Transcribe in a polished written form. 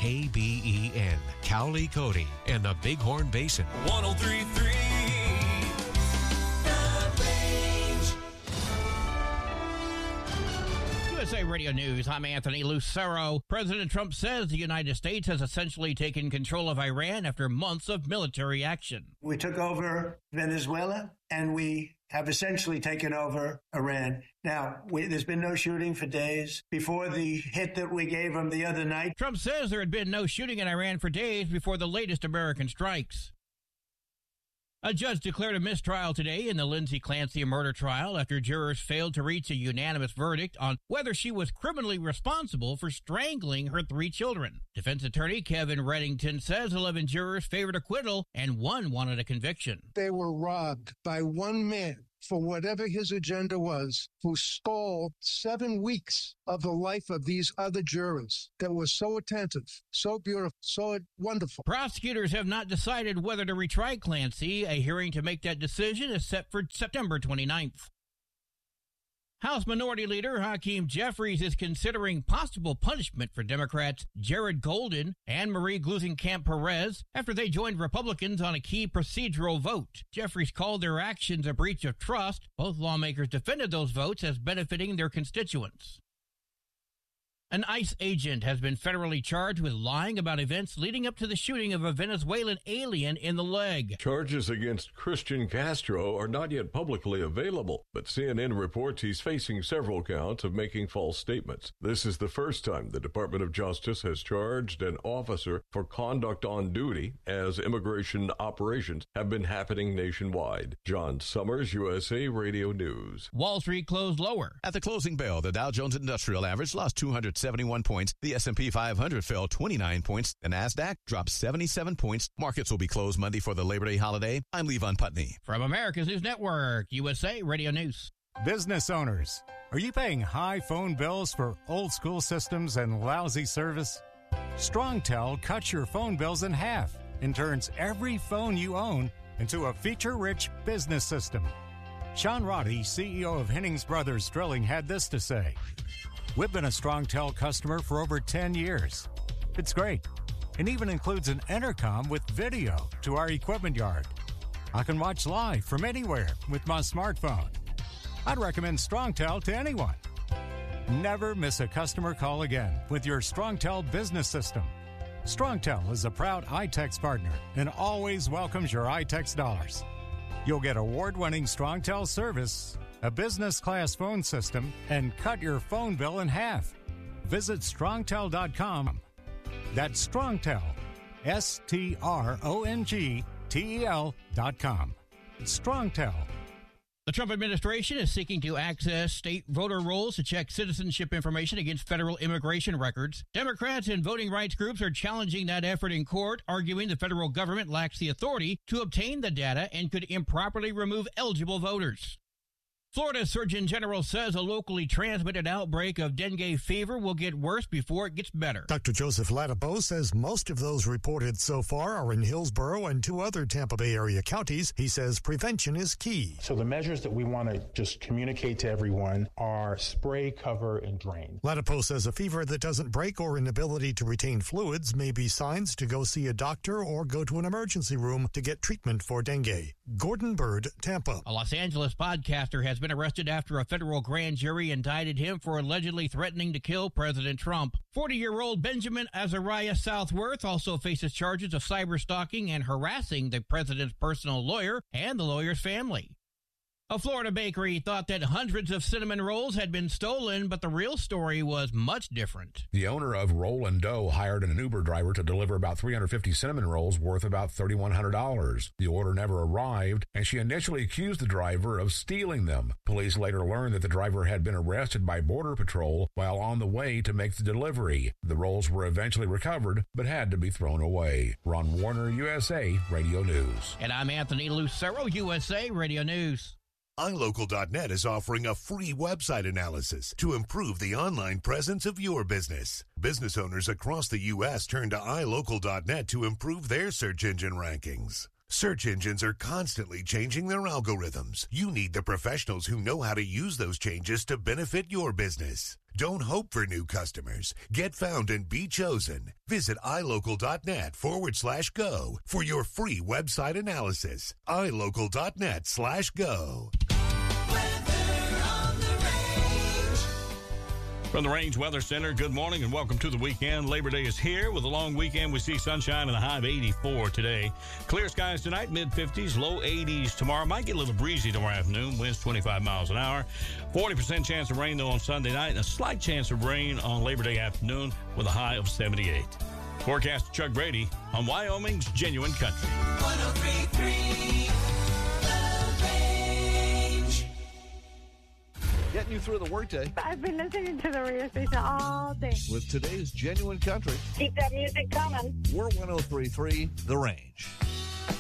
KBEN, Cowley, Cody, and the Bighorn Basin. 103.3 USA Radio News, I'm Anthony Lucero. President Trump says the United States has essentially taken control of Iran after months of military action. We took over Venezuela, and we have essentially taken over Iran. Now, there's been no shooting for days before the hit that we gave them the other night. Trump says there had been no shooting in Iran for days before the latest American strikes. A judge declared a mistrial today in the Lindsay Clancy murder trial after jurors failed to reach a unanimous verdict on whether she was criminally responsible for strangling her 3 children. Defense attorney Kevin Reddington says 11 jurors favored acquittal and 1 wanted a conviction. They were robbed by one man for whatever his agenda was, who stole 7 weeks of the life of these other jurors that were so attentive, so beautiful, so wonderful. Prosecutors have not decided whether to retry Clancy. A hearing to make that decision is set for September 29th. House Minority Leader Hakeem Jeffries is considering possible punishment for Democrats Jared Golden and Marie Gluesenkamp-Perez after they joined Republicans on a key procedural vote. Jeffries called their actions a breach of trust. Both lawmakers defended those votes as benefiting their constituents. An ICE agent has been federally charged with lying about events leading up to the shooting of a Venezuelan alien in the leg. Charges against Christian Castro are not yet publicly available, but CNN reports he's facing several counts of making false statements. This is the first time the Department of Justice has charged an officer for conduct on duty, as immigration operations have been happening nationwide. John Summers, USA Radio News. Wall Street closed lower. At the closing bell, the Dow Jones Industrial Average lost 271 points. The S&P 500 fell 29 points. The NASDAQ dropped 77 points. Markets will be closed Monday for the Labor Day holiday. I'm Levon Putney. From America's News Network, USA Radio News. Business owners, are you paying high phone bills for old school systems and lousy service? StrongTel cuts your phone bills in half and turns every phone you own into a feature-rich business system. Sean Roddy, CEO of Hennings Brothers Drilling, had this to say. We've been a StrongTel customer for over 10 years. It's great. It even includes an intercom with video to our equipment yard. I can watch live from anywhere with my smartphone. I'd recommend StrongTel to anyone. Never miss a customer call again with your StrongTel business system. StrongTel is a proud iTex partner and always welcomes your iTex dollars. You'll get award-winning StrongTel service, a business-class phone system, and cut your phone bill in half. Visit StrongTel.com. That's StrongTel, StrongTel.com. StrongTel. The Trump administration is seeking to access state voter rolls to check citizenship information against federal immigration records. Democrats and voting rights groups are challenging that effort in court, arguing the federal government lacks the authority to obtain the data and could improperly remove eligible voters. Florida Surgeon General says a locally transmitted outbreak of dengue fever will get worse before it gets better. Dr. Joseph Ladapo says most of those reported so far are in Hillsborough and 2 other Tampa Bay area counties. He says prevention is key. So the measures that we want to just communicate to everyone are spray, cover, and drain. Ladapo says a fever that doesn't break or inability to retain fluids may be signs to go see a doctor or go to an emergency room to get treatment for dengue. Gordon Bird, Tampa. A Los Angeles podcaster has been arrested after a federal grand jury indicted him for allegedly threatening to kill President Trump. 40-year-old Benjamin Azariah Southworth also faces charges of cyberstalking and harassing the president's personal lawyer and the lawyer's family. A Florida bakery thought that hundreds of cinnamon rolls had been stolen, but the real story was much different. The owner of Roll and Dough hired an Uber driver to deliver about 350 cinnamon rolls worth about $3,100. The order never arrived, and she initially accused the driver of stealing them. Police later learned that the driver had been arrested by Border Patrol while on the way to make the delivery. The rolls were eventually recovered, but had to be thrown away. Ron Warner, USA Radio News. And I'm Anthony Lucero, USA Radio News. iLocal.net is offering a free website analysis to improve the online presence of your business. Business owners across the U.S. turn to iLocal.net to improve their search engine rankings. Search engines are constantly changing their algorithms. You need the professionals who know how to use those changes to benefit your business. Don't hope for new customers. Get found and be chosen. Visit ilocal.net/go for your free website analysis. ilocal.net/go. From the Range Weather Center, good morning and welcome to the weekend. Labor Day is here. With a long weekend, we see sunshine and a high of 84 today. Clear skies tonight, mid-50s, low 80s tomorrow. Might get a little breezy tomorrow afternoon. Winds 25 miles an hour. 40% chance of rain, though, on Sunday night. And a slight chance of rain on Labor Day afternoon with a high of 78. Forecaster Chuck Brady on Wyoming's Genuine Country. 103.3 Getting you through the workday. I've been listening to the radio station all day. With today's Genuine Country. Keep that music coming. We're 103.3 The Range.